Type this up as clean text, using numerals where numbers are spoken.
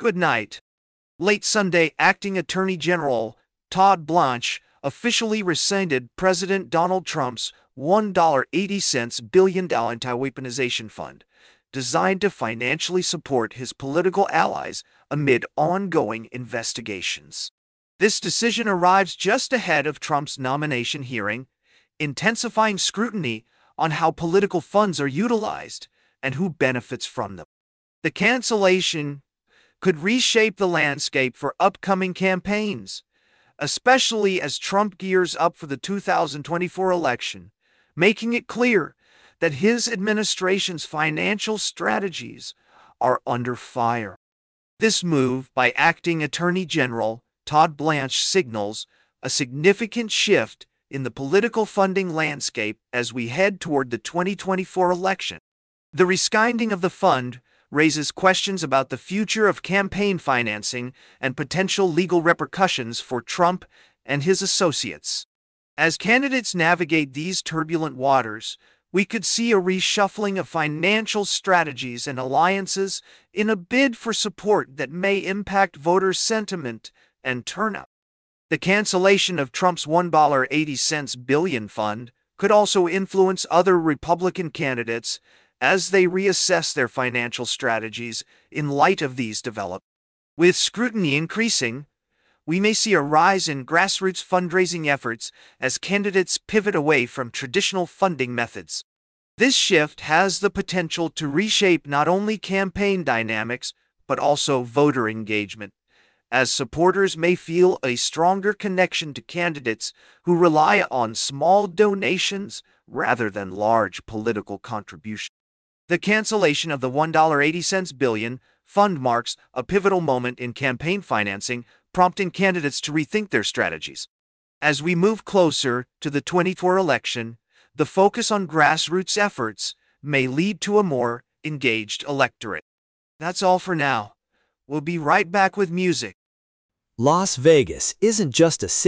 Good night. Late Sunday, Acting Attorney General Todd Blanche officially rescinded President Donald Trump's $1.80 billion anti-weaponization fund, designed to financially support his political allies amid ongoing investigations. This decision arrives just ahead of Trump's nomination hearing, intensifying scrutiny on how political funds are utilized and who benefits from them. The cancellation could reshape the landscape for upcoming campaigns, especially as Trump gears up for the 2024 election, making it clear that his administration's financial strategies are under fire. This move by Acting Attorney General Todd Blanche signals a significant shift in the political funding landscape as we head toward the 2024 election. The rescinding of the fund raises questions about the future of campaign financing and potential legal repercussions for Trump and his associates. As candidates navigate these turbulent waters, we could see a reshuffling of financial strategies and alliances in a bid for support that may impact voter sentiment and turnout. The cancellation of Trump's $1.80 billion fund could also influence other Republican candidates as they reassess their financial strategies in light of these developments. With scrutiny increasing, we may see a rise in grassroots fundraising efforts as candidates pivot away from traditional funding methods. This shift has the potential to reshape not only campaign dynamics, but also voter engagement, as supporters may feel a stronger connection to candidates who rely on small donations rather than large political contributions. The cancellation of the $1.80 billion fund marks a pivotal moment in campaign financing, prompting candidates to rethink their strategies. As we move closer to the 2024 election, the focus on grassroots efforts may lead to a more engaged electorate. That's all for now. We'll be right back with music. Las Vegas isn't just a city.